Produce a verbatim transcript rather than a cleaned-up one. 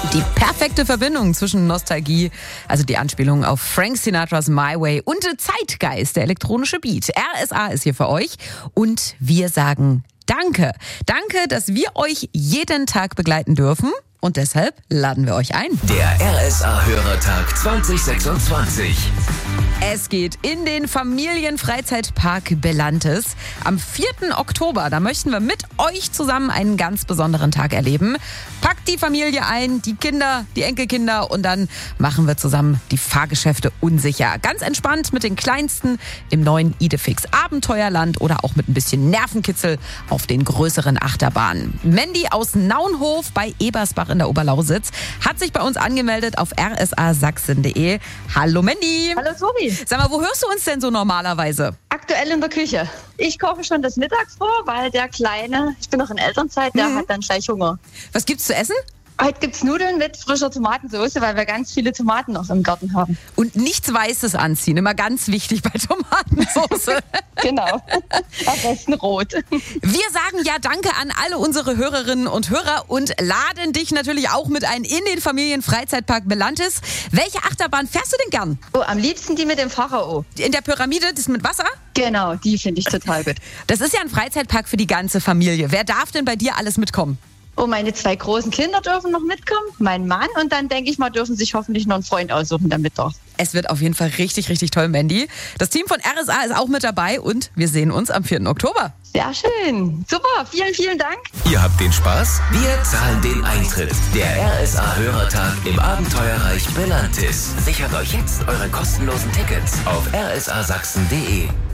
Die perfekte Verbindung zwischen Nostalgie, also die Anspielung auf Frank Sinatras My Way, und Zeitgeist, der elektronische Beat. R S A ist hier für euch und wir sagen Danke. Danke, dass wir euch jeden Tag begleiten dürfen. Und deshalb laden wir euch ein. Der R S A-Hörertag zwanzig sechsundzwanzig. Es geht in den Familienfreizeitpark Bellantes am vierten Oktober. Da möchten wir mit euch zusammen einen ganz besonderen Tag erleben. Packt die Familie ein, die Kinder, die Enkelkinder, und dann machen wir zusammen die Fahrgeschäfte unsicher. Ganz entspannt mit den Kleinsten im neuen Idefix Abenteuerland oder auch mit ein bisschen Nervenkitzel auf den größeren Achterbahnen. Mandy aus Naunhof bei Ebersbach in der Oberlausitz hat sich bei uns angemeldet auf r s a sachsen punkt d e. Hallo Mandy. Hallo Tobi. Sag mal, wo hörst du uns denn so normalerweise? Aktuell in der Küche. Ich koche schon das mittags vor, weil der Kleine, ich bin noch in Elternzeit, der Mhm. hat dann gleich Hunger. Was gibt's zu essen? Heute gibt's Nudeln mit frischer Tomatensauce, weil wir ganz viele Tomaten noch im Garten haben. Und nichts Weißes anziehen, immer ganz wichtig bei Tomatensauce. Genau. Am besten rot. Wir sagen ja Danke an alle unsere Hörerinnen und Hörer und laden dich natürlich auch mit ein in den Familienfreizeitpark Bellantes. Welche Achterbahn fährst du denn gern? Oh, am liebsten die mit dem Pharao. In der Pyramide, das mit Wasser? Genau, die finde ich total gut. Das ist ja ein Freizeitpark für die ganze Familie. Wer darf denn bei dir alles mitkommen? Oh, meine zwei großen Kinder dürfen noch mitkommen, mein Mann, und dann denke ich mal, dürfen sich hoffentlich noch einen Freund aussuchen, der mit darf. Es wird auf jeden Fall richtig, richtig toll, Mandy. Das Team von R S A ist auch mit dabei und wir sehen uns am vierten Oktober. Sehr schön. Super, vielen, vielen Dank. Ihr habt den Spaß? Wir zahlen den Eintritt. Der R S A-Hörertag im Abenteuerreich Bellantes. Sichert euch jetzt eure kostenlosen Tickets auf r s a sachsen punkt d e.